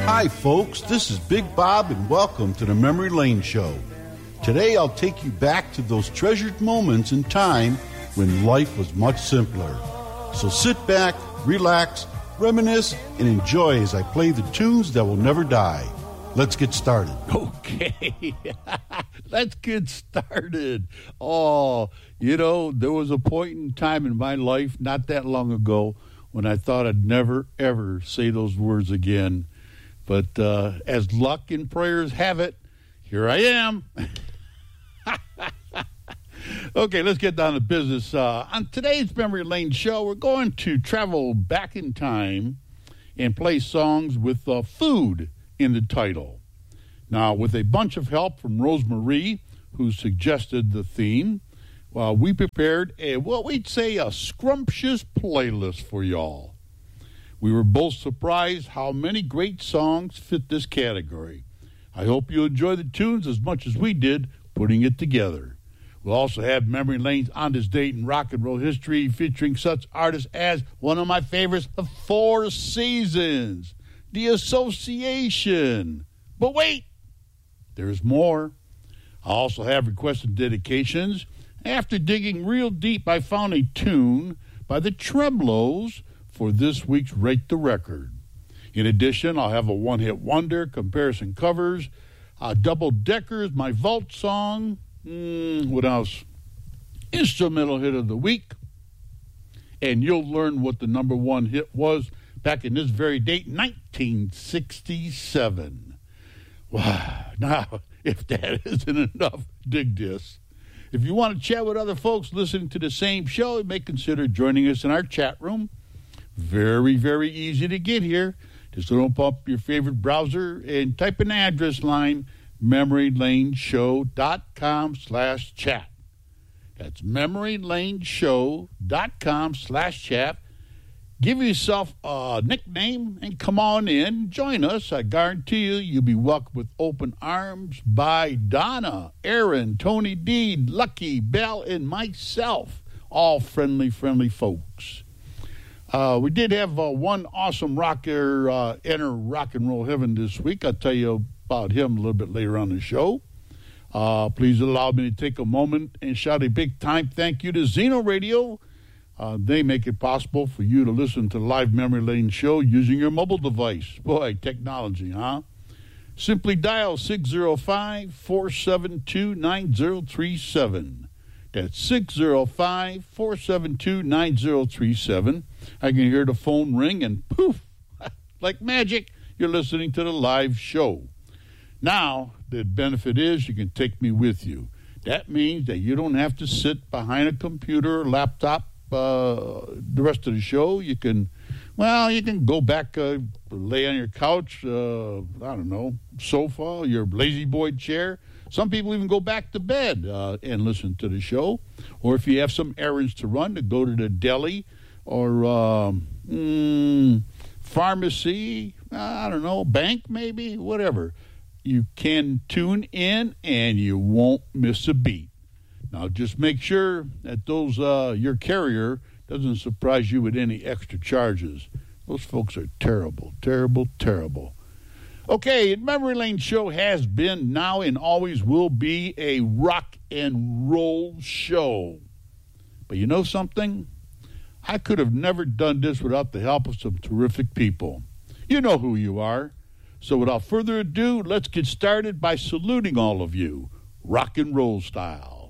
Hi, folks. This is Big Bob, and welcome to the Memory Lane Show. Today, I'll take you back to those treasured moments in time when life was much simpler. So sit back, relax, reminisce, and enjoy as I play the tunes that will never die. Let's get started. Okay, let's get started. Oh, there was a point in time in my life not that long ago when I thought I'd never, ever say those words again. But as luck and prayers have it, here I am. Okay, let's get down to business. On today's Memory Lane Show, we're going to travel back in time and play songs with food in the title. Now, with a bunch of help from Rosemarie, who suggested the theme, we prepared what we'd say a scrumptious playlist for y'all. We were both surprised how many great songs fit this category. I hope you enjoy the tunes as much as we did putting it together. We'll also have Memory Lane's On This Date in Rock and Roll History featuring such artists as one of my favorites, The Four Seasons, The Association. But wait, there's more. I also have requested dedications. After digging real deep, I found a tune by the Tremeloes for this week's Rate the Record. In addition, I'll have a one-hit wonder, comparison covers, double-deckers, my vault song, what else? Instrumental hit of the week. And you'll learn what the number one hit was back in this very date, 1967. Wow. Now, if that isn't enough, dig this. If you want to chat with other folks listening to the same show, you may consider joining us in our chat room. Very, very easy to get here. Just open up your favorite browser and type in the address line, memorylaneshow.com/chat. That's memorylaneshow.com/chat. Give yourself a nickname and come on in. Join us. I guarantee you'll be welcomed with open arms by Donna, Aaron, Tony D, Lucky, Bell, and myself. All friendly folks. We did have one awesome rocker enter rock and roll heaven this week. I'll tell you about him a little bit later on the show. Please allow me to take a moment and shout a big time thank you to Zeno Radio. They make it possible for you to listen to the live Memory Lane Show using your mobile device. Boy, technology, huh? Simply dial 605-472-9037. That's 605-472-9037. I can hear the phone ring and poof, like magic, you're listening to the live show. Now, the benefit is you can take me with you. That means that you don't have to sit behind a computer or laptop the rest of the show. You can go back, lay on your couch, sofa, your lazy boy chair. Some people even go back to bed and listen to the show. Or if you have some errands to run, to go to the deli or pharmacy, bank maybe, whatever. You can tune in and you won't miss a beat. Now, just make sure that your carrier doesn't surprise you with any extra charges. Those folks are terrible, terrible, terrible. Okay, Memory Lane Show has been, now, and always will be a rock and roll show. But you know something? I could have never done this without the help of some terrific people. You know who you are. So without further ado, let's get started by saluting all of you, rock and roll style.